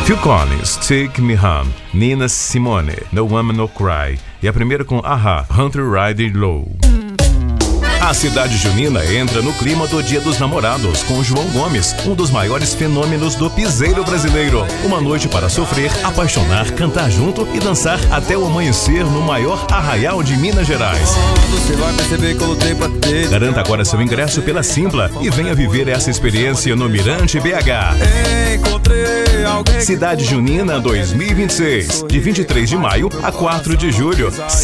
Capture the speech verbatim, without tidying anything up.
Phil Collins, Take Me Home, Nina Simone, No Woman No Cry e a primeira com A-ha, Hunter Rider Low. A cidade junina entra no clima do Dia dos Namorados com João Gomes, um dos maiores fenômenos do piseiro brasileiro. Uma noite para sofrer, apaixonar, cantar junto e dançar até o amanhecer no maior arraial de Minas Gerais. Garanta agora seu ingresso pela Simpla e venha viver essa experiência no Mirante B H. Cidade Junina dois mil e vinte e seis, de vinte e três de maio a quatro de julho.